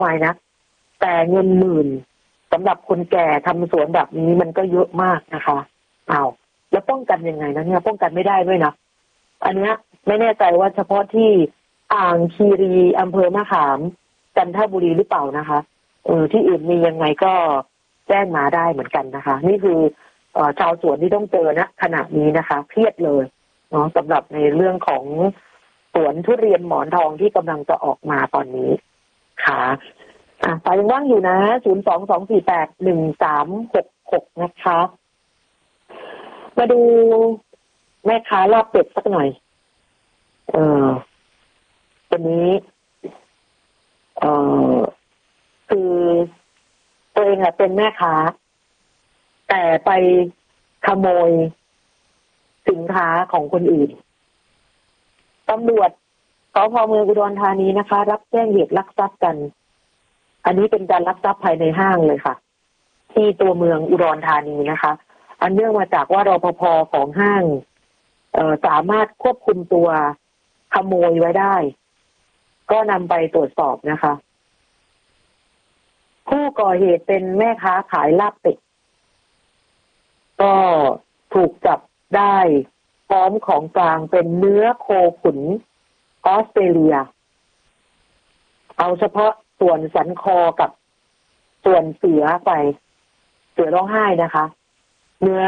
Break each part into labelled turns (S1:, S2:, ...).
S1: มายนะแต่เงินหมื่นสำหรับคนแก่ทำสวนแบบนี้มันก็เยอะมากนะคะแล้วป้องกันยังไงนะเนี่ยป้องกันไม่ได้ด้วยนะอันเนี้ยไม่แน่ใจว่าเฉพาะที่อ่างคีรีอำเภอมะขามจันทบุรีหรือเปล่านะคะที่อื่นมียังไงก็แจ้งมาได้เหมือนกันนะคะนี่คือชาวสวนที่ต้องเจอนะขณะนี้นะคะเครียดเลยเนาะสำหรับในเรื่องของสวนทุเรียนหมอนทองที่กำลังจะออกมาตอนนี้ค่ะสายยังว่างอยู่นะ022481366นะคะมาดูแม่ค้าลาบเป็ดสักหน่อยวันนี้คือตัวเองเป็นแม่ค้าแต่ไปขโมยสินค้าของคนอื่นตำรวจสพ.เมืองอุดรธานีนะคะรับแจ้งเหตุลักทรัพย์กันอันนี้เป็นการลักทรัพย์ภายในห้างเลยค่ะที่ตัวเมืองอุดรธานีนะคะอันเนื่องมาจากว่ารปภ.ของห้างสามารถควบคุมตัวขโมยไว้ได้ก็นำไปตรวจสอบนะคะผู้ก่อเหตุเป็นแม่ค้าขายลาบเป็ดก็ถูกจับได้พร้อมของกลางเป็นเนื้อโคขุนออสเตรเลียเอาเฉพาะส่วนสันคอกับส่วนเสือไปเสือร้องไห้นะคะเนื้อ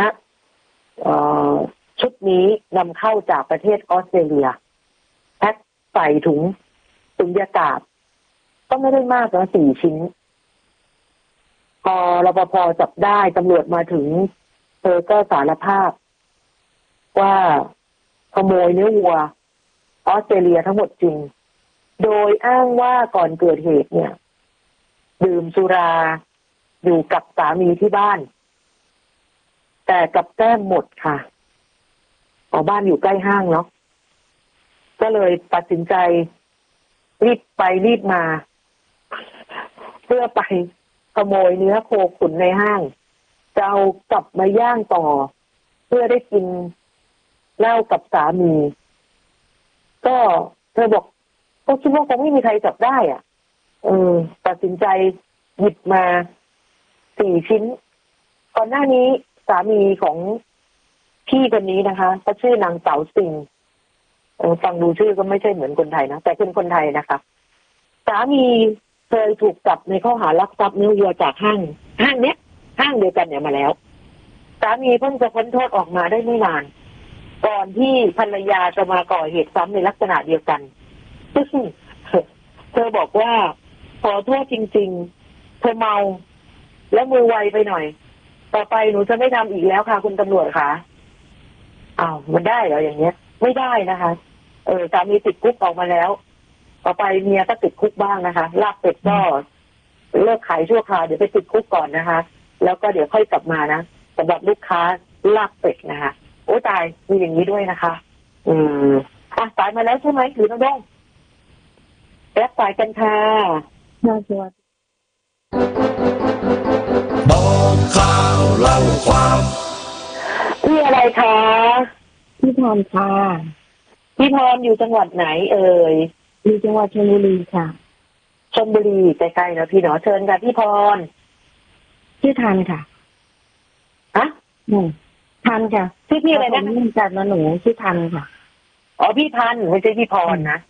S1: ชุดนี้นำเข้าจากประเทศออสเตรเลียแพ็คใส่ถุงสุญญากาศก็ไม่ได้มากนะ4 ชิ้นพอรปภ.จับได้ตำรวจมาถึงเธอก็สารภาพว่าขโมยเนื้อวัวออสเตรเลียทั้งหมดจริงโดยอ้างว่าก่อนเกิดเหตุเนี่ยดื่มสุราอยู่กับสามีที่บ้านแต่กับแก้มหมดค่ะบ้านอยู่ใกล้ห้างเนาะก็เลยตัดสินใจรีบไปรีบมาเพื่อไปขโมยเนื้อโคขุนในห้างจะเอากลับมาย่างต่อเพื่อได้กินเหล้ากับสามีก็เธอบอกก็คิดว่าคงไม่มีใครจับได้ตัดสินใจหยิบมา4 ชิ้นก่อนหน้านี้สามีของพี่คนนี้นะคะเขาชื่อนางเสาสิงฟังดูชื่อก็ไม่ใช่เหมือนคนไทยนะแต่เป็นคนไทยนะคะสามีเคยถูกจับในข้อหาลักทรัพย์เนื้อวัวจากห้างเนี้ยห้างเดียวกันเนี่ยมาแล้วสามีเพิ่งจะพ้นโทษออกมาได้ไม่นานก่อนที่ภรรยาจะมาก่อเหตุซ้ำในลักษณะเดียวกันซึ่งเธอบอกว่าขอโทษจริงๆเธอเมาและมือไวไปหน่อยต่อไปหนูจะไม่ทำอีกแล้วค่ะคุณตำรวจค่ะมันได้เหรออย่างเงี้ยไม่ได้นะคะสามีติดคุกออกมาแล้วต่อไปเมียก็ติดคุกบ้างนะคะลาบเป็ดก็เลิกขายชั่วคราวเดี๋ยวไปติดคุกก่อนนะคะแล้วก็เดี๋ยวค่อยกลับมานะสำหรับลูกค้าลาบเป็ดนะคะโอ้ตายมีอย่างนี้ด้วยนะคะสายมาแล้วใช่ไหมหรือน้องด้งรับสายกันค่ะ
S2: สวัสดีบอกข่าวเล่าความ
S1: พี่อะไรคะ
S2: พี่พรค่ะ
S1: พี่พรอยู่จังหวัดไหนเอ่ย
S2: อยู่จังหวัดชลบุรีค่ะ
S1: ชลบุรีใกล้ๆนะพี่เนาะเชิญค่ะพี่พร
S2: ชื่อทันค่ะทันค่ะ
S1: พี่อะไรนะ
S2: จัดมาหนูชื่อทันค่ะ
S1: พี่ทันไม่ใช่พี่พรนะ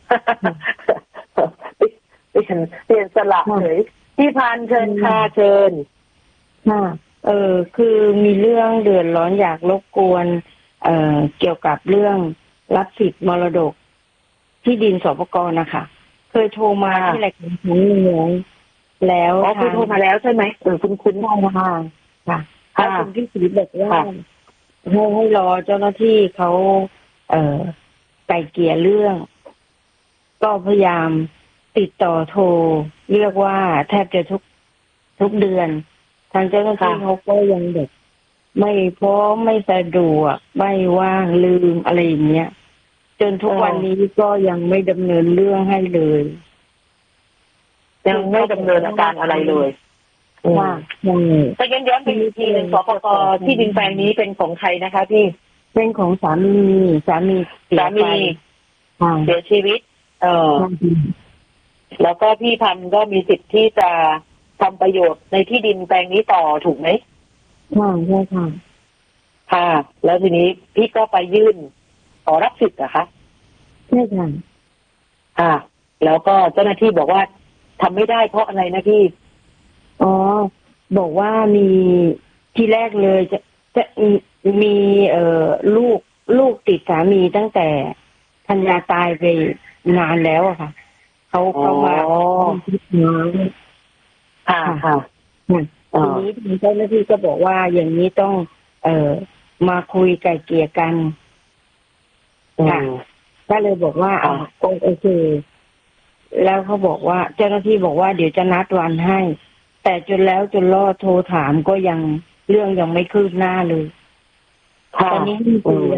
S1: เปลี่ยนสลับเลยพี่พันเชิญค่ะเชิญ
S2: ค่ะคือมีเรื่องเดือดร้อนอยากรบกวนเกี่ยวกับเรื่องรับสิทธิ์มรดกที่ดินสปก.นะคะเคยโทรมาที่รายการครั้งหนึ่งแล้ว
S1: เคยโทรมาแล้วใช่ไหมคุ้น
S2: ได้ค่ะค่ะคุณพี่ศรีบอกว่าให้รอเจ้าหน้าที่เขาไกล่เกลี่ยเรื่องก็พยายามติดต่อโทรเรียกว่าแทบจะทุกเดือนทางเจ้าหน้าที่เขาก็ยังเด็กไม่พร้อมไม่สะดวกไม่ว่างลืมอะไรอย่างเงี้ยจนทุกวันนี้ก็ยังไม่ดำเนินเรื่องให้เลย
S1: ยังไม่ดำเนินการอะไรเลยแต่ย้อนไปอีกทีหนึ่งสปก.ที่ดินแปลงนี้เป็นของใครนะคะพี่
S2: เป็นของสามี
S1: เสียชีวิตแล้วก็พี่พันธุ์ก็มีสิทธิ์ที่จะทำประโยชน์ในที่ดินแปลงนี้ต่อถูกไหม
S2: ค่ะใช่ค่ะ
S1: ค่ะแล้วทีนี้พี่ก็ไปยื่นขอรับสิทธิ์นะคะ
S2: ใช่ค่ะ
S1: ค่ะแล้วก็เจ้าหน้าที่บอกว่าทำไม่ได้เพราะอะไรนะพี่
S2: อ๋อบอกว่ามีที่แรกเลยจะมีลูกติดสามีตั้งแต่ภรรยาตายไปนานแล้วอะค่ะเขามาที่น้อง
S1: ค่ะค่ะ
S2: ทีนี้ทางเจ้าหน้าที่ก็บอกว่าอย่างนี้ต้องมาคุยไกล่เกลี่ยกันค่ะก็เลยบอกว่าโอเคแล้วเขาบอกว่าเจ้าหน้าที่บอกว่าเดี๋ยวจะนัดวันให้แต่จนแล้วจนรอดโทรถามก็ยังเรื่องยังไม่คืบหน้าเลยตอนนี้ไม่คุย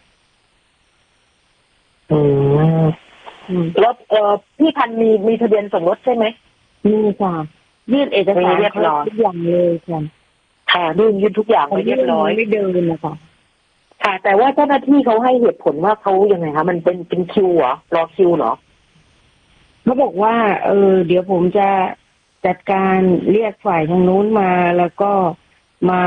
S1: แล้วพี่พันธุ์มีทะเบียนสมรสใช่ไหม
S2: มีค่ะยื่นเอกสารทุกอย่างเลยค่ะ
S1: ค่ะยื่นทุกอย่างไปเรียบร้อย
S2: ไม่เดินนะคะ
S1: ค่ะแต่ว่าเจ้าหน้าที่เขาให้เหตุผลว่าเขายังไงคะมันเป็นคิวเหรอรอคิวเหรอ
S2: เขาบอกว่าเดี๋ยวผมจะจัดการเรียกฝ่ายทางนู้นมาแล้วก็มา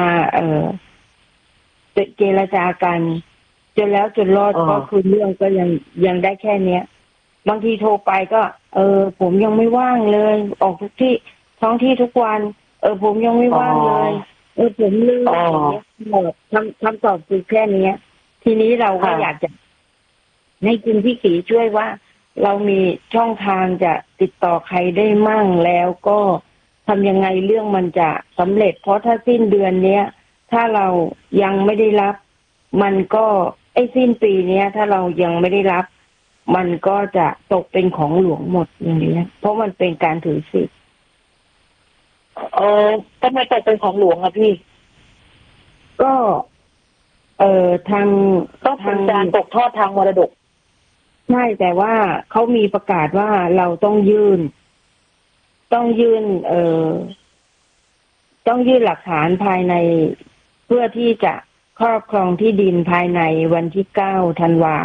S2: เจรจากันจนแล้วจนรอดก็คือเรื่องก็ยังได้แค่เนี้ยบางทีโทรไปก็ผมยังไม่ว่างเลยออกทุกที่ท้องที่ทุกวันผมยังไม่ว่างเลยผมลืมอย่างเงี้ยหมดคำตอบคือแค่นี้ทีนี้เราก็อยากจะให้คุณพี่ขีช่วยว่าเรามีช่องทางจะติดต่อใครได้มั่งแล้วก็ทำยังไงเรื่องมันจะสำเร็จเพราะถ้าสิ้นเดือนเนี้ยถ้าเรายังไม่ได้รับมันก็สิ้นปีเนี้ยถ้าเรายังไม่ได้รับมันก็จะตกเป็นของหลวงหมดอย่างนี้เพราะมันเป็นการถือสิทธิ์
S1: ทำไมตกเป็นของหลวงอะพี่
S2: ก็ทาง
S1: การตกทอดทางมรดก
S2: ใช่แต่ว่าเขามีประกาศว่าเราต้องยื่นต้องยื่นหลักฐานภายในเพื่อที่จะครอบครองที่ดินภายในวันที่9 ธันวา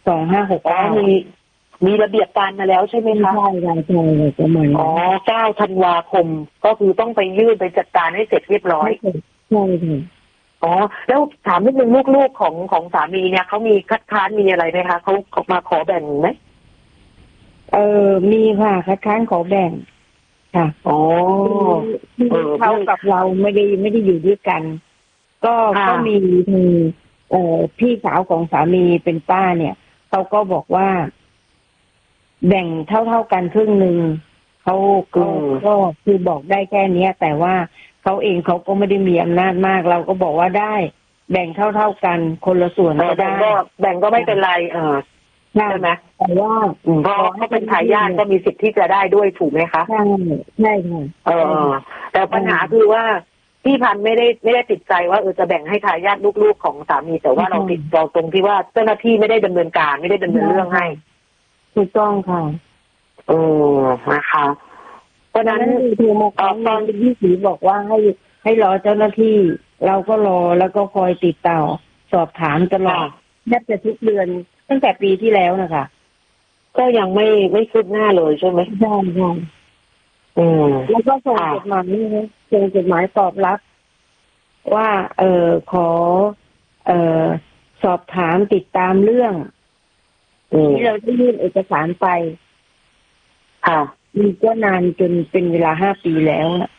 S2: 2569
S1: มีระเบียบการมาแล้วใช่ไหมคะ
S2: ใช่ประมาณ
S1: 9 ธันวาคมก็คือต้องไปยื่นไปจัดการให้เสร็จเรียบร้อย
S2: ใช่ค่ะ
S1: แล้วถามนิดนึงลูกๆของสามีเนี่ยเขามีคัดค้านมีอะไรไหมคะเขามาขอแบ่งไหม
S2: มีค่ะคัดค้านขอแบ่งค่ะเขากับเราไม่ได้อยู่ด้วยกันก็มีพี่สาวของสามีเป็นป้าเนี่ยเขาก็บอกว่าแบ่งเท่ากันครึ่งหนึ่งเขาก็คือบอกได้แค่นี้แต่ว่าเขาเองเขาก็ไม่ได้มีอำนาจมากเราก็บอกว่าได้แบ่งเท่ากันคนละส่วนก็ได้
S1: แบ่งก็ไม่เป็นไรใช่ไหม
S2: แต่ว่า
S1: เพราะเขาเป็นทายาทก็มีสิทธิ์ที่จะได้ด้วยถูกไหมคะ
S2: ใช่ค่ะ
S1: แต่ปัญหาคือว่าพี่พันธุ์ไม่ได้ติดใจว่าจะแบ่งให้ทายาทลูกๆของสามีแต่ว่าเราติดเราตรงที่ว่าเจ้าหน้าที่ไม่ได้ดำเนินการไม่ได้ดำเนินเรื่องให้
S2: ถูกต้องค่ะ
S1: นะคะเพราะนั้น
S2: ตอนที่สีบอกว่าให้รอเจ้าหน้าที่เราก็รอแล้วก็คอยติดต่อสอบถามตลอดแทบจะทุกเดือนตั้งแต่ปีที่แล้วนะคะ
S1: ก็ยังไม่คืบหน้าเลยใช่ไหม
S2: ใช่แล้วก็ส่งจดหมายส่งจดหมายตอบรับว่าขอสอบถามติดตามเรื่องที่เราได้ยื่นเอกสารไป
S1: ค่ะ
S2: มีก็นานจนเป็นเวลา5 ปีแล้วนะ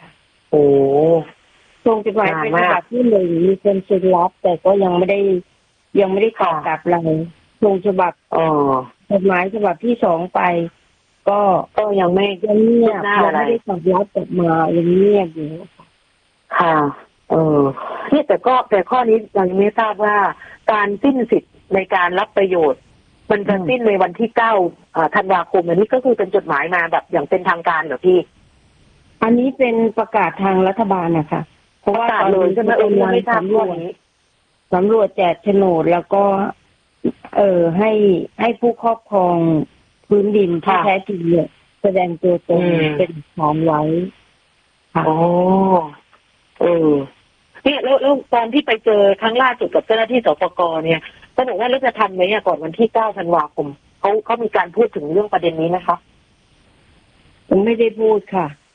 S2: ส่งจดหมายเป็นฉบับที่1มีคนเซ็นรับแต่ก็ยังไม่ได้ตอบกลับเราส่งฉบับจดหมายฉบับที่2ไปก็ยังไม่เงียบยังไม่ได้ตอบรับกลับมายังเงียบอยู่
S1: ค่ะนี่แต่ข้อนี้ยังไม่ทราบว่าการสิ้นสิทธิ์ในการรับประโยชน์มันจะสิ้นในวันที่9 ธันวาคมอันนี้ก็คือเป็นจดหมายมาแบบอย่างเป็นทางการเหรอพี่
S2: อันนี้เป็นประกาศทางรัฐบาลนะคะเพราะว่า
S1: ตอนนี้จะไม่ทราบเรื่องนี้
S2: สำรวจแจกโฉนดแล้วก็ให้ผู้ครอบครองพื้นดินที่แท้จริงเนี่ยแสดงตัวตนเป็นของไว้
S1: ค่ะนี่แล้วตอนที่ไปเจอครั้งล่าสุดกับเจ้าหน้าที่สปก.เนี่ยก็บอกว่าเราจะทำไหมก่อนวันที่9 ธันวาคมเขามีการพูดถึงเรื่องประเด็นนี้นะคะ
S2: ผมไม่ได้พูดค่ะ